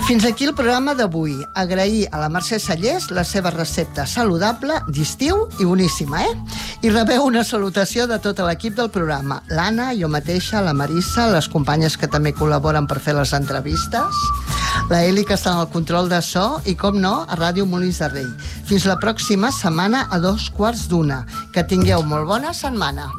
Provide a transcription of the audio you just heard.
Fins aquí el programa d'avui. Agrair a la Mercè Sallés la seva recepta saludable d'estiu i boníssima, I rebeu una salutació de tot l'equip del programa. L'Anna, jo mateixa, la Marissa, les companyes que també col·laboren per fer les entrevistes, la Eli, que està en el control de so, i, com no, a Ràdio Molins de Rei. Fins la pròxima setmana a 2:15. Que tingueu molt bona setmana.